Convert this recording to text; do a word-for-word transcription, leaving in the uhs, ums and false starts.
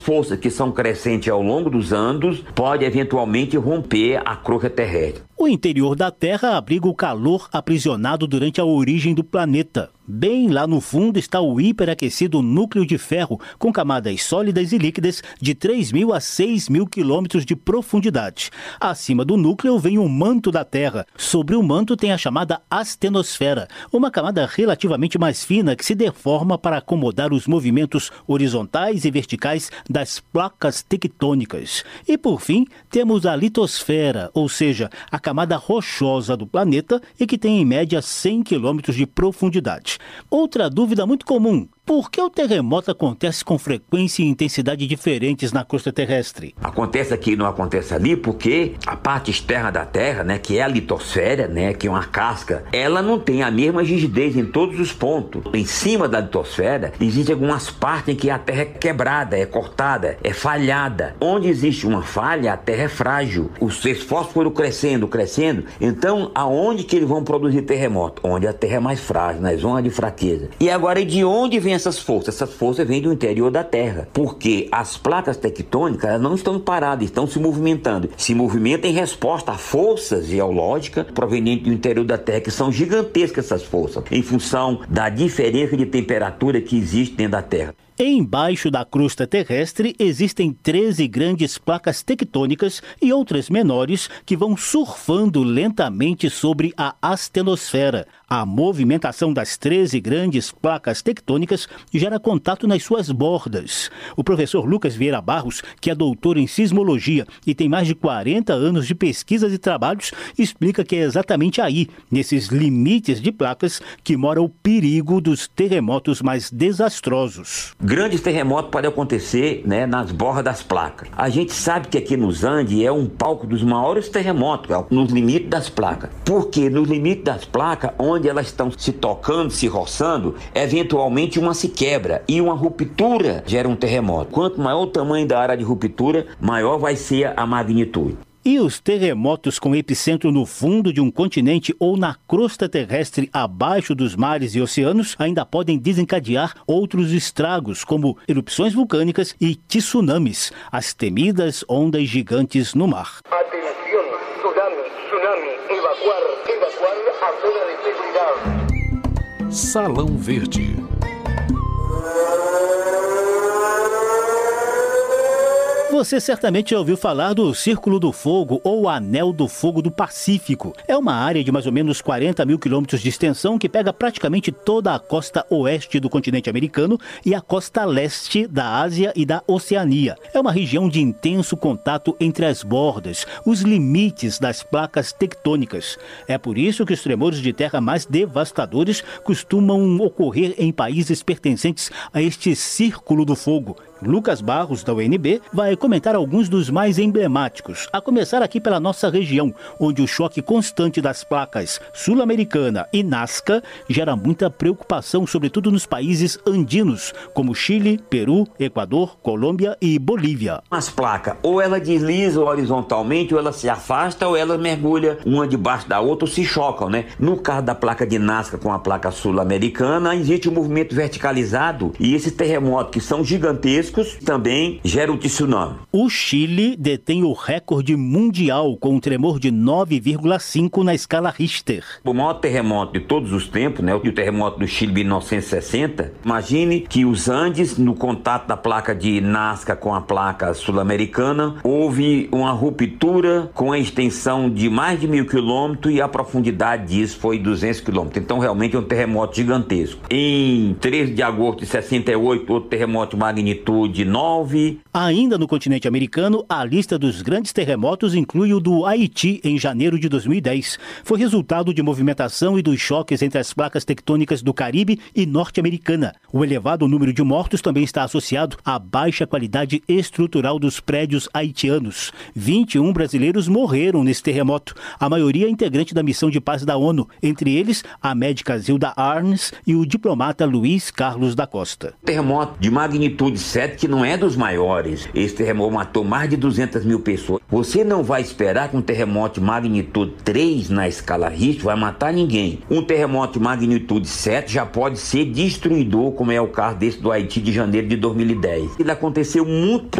Forças que são crescentes ao longo dos anos pode eventualmente romper a crosta terrestre. O interior da Terra abriga o calor aprisionado durante a origem do planeta. Bem lá no fundo está o hiperaquecido núcleo de ferro, com camadas sólidas e líquidas de três mil a seis mil quilômetros de profundidade. Acima do núcleo vem o manto da Terra. Sobre o manto tem a chamada astenosfera, uma camada relativamente mais fina que se deforma para acomodar os movimentos horizontais e verticais das placas tectônicas. E por fim, temos a litosfera, ou seja, a camada rochosa do planeta e que tem em média cem quilômetros de profundidade. Outra dúvida muito comum: por que o terremoto acontece com frequência e intensidade diferentes na crosta terrestre? Acontece aqui e não acontece ali porque a parte externa da Terra, né, que é a litosfera, né, que é uma casca, ela não tem a mesma rigidez em todos os pontos. Em cima da litosfera, existem algumas partes em que a Terra é quebrada, é cortada, é falhada. Onde existe uma falha, a Terra é frágil. Os esforços foram crescendo, crescendo. Então, aonde que eles vão produzir terremoto? Onde a Terra é mais frágil, nas zonas de fraqueza. E agora, de onde vem essas forças? Essas forças vêm do interior da Terra, porque as placas tectônicas elas não estão paradas, estão se movimentando. Se movimentam em resposta a forças geológicas provenientes do interior da Terra, que são gigantescas essas forças, em função da diferença de temperatura que existe dentro da Terra. Embaixo da crosta terrestre existem treze grandes placas tectônicas e outras menores que vão surfando lentamente sobre a astenosfera. A movimentação das treze grandes placas tectônicas gera contato nas suas bordas. O professor Lucas Vieira Barros, que é doutor em sismologia e tem mais de quarenta anos de pesquisas e trabalhos, explica que é exatamente aí, nesses limites de placas, que mora o perigo dos terremotos mais desastrosos. Grandes terremotos podem acontecer, né, nas bordas das placas. A gente sabe que aqui nos Andes é um palco dos maiores terremotos, nos limites das placas. Porque nos limites das placas, onde elas estão se tocando, se roçando, eventualmente uma se quebra e uma ruptura gera um terremoto. Quanto maior o tamanho da área de ruptura, maior vai ser a magnitude. E os terremotos com epicentro no fundo de um continente ou na crosta terrestre abaixo dos mares e oceanos ainda podem desencadear outros estragos, como erupções vulcânicas e tsunamis, as temidas ondas gigantes no mar. Atenção, tsunami, tsunami, evacuar, evacuar a zona de seguridade. Salão Verde. Você certamente já ouviu falar do Círculo do Fogo ou Anel do Fogo do Pacífico. É uma área de mais ou menos quarenta mil quilômetros de extensão que pega praticamente toda a costa oeste do continente americano e a costa leste da Ásia e da Oceania. É uma região de intenso contato entre as bordas, os limites das placas tectônicas. É por isso que os tremores de terra mais devastadores costumam ocorrer em países pertencentes a este Círculo do Fogo. Lucas Barros, da U N B, vai comentar alguns dos mais emblemáticos, a começar aqui pela nossa região, onde o choque constante das placas Sul-Americana e Nazca gera muita preocupação, sobretudo nos países andinos, como Chile, Peru, Equador, Colômbia e Bolívia. As placas, ou ela desliza horizontalmente, ou ela se afasta, ou ela mergulha uma debaixo da outra, ou se chocam, né? No caso da placa de Nazca com a placa sul-americana, existe um movimento verticalizado e esses terremotos que são gigantescos também gera o tsunami. O Chile detém o recorde mundial com um tremor de nove vírgula cinco na escala Richter. O maior terremoto de todos os tempos, né, o terremoto do Chile de mil novecentos e sessenta, imagine que os Andes, no contato da placa de Nazca com a placa sul-americana, houve uma ruptura com a extensão de mais de mil quilômetros e a profundidade disso foi duzentos quilômetros. Então realmente é um terremoto gigantesco. Em treze de agosto de sessenta e oito, outro terremoto de magnitude de nove. Ainda no continente americano, a lista dos grandes terremotos inclui o do Haiti em janeiro de dois mil e dez. Foi resultado de movimentação e dos choques entre as placas tectônicas do Caribe e norte-americana. O elevado número de mortos também está associado à baixa qualidade estrutural dos prédios haitianos. vinte e um brasileiros morreram nesse terremoto, a maioria integrante da missão de paz da ONU, entre eles a médica Zilda Arnes e o diplomata Luiz Carlos da Costa. Terremoto de magnitude sete sete, que não é dos maiores. Esse terremoto matou mais de duzentas mil pessoas. Você não vai esperar que um terremoto de magnitude três na escala Richter vai matar ninguém. Um terremoto de magnitude sete já pode ser destruidor, como é o caso desse do Haiti de janeiro de dois mil e dez. Ele aconteceu muito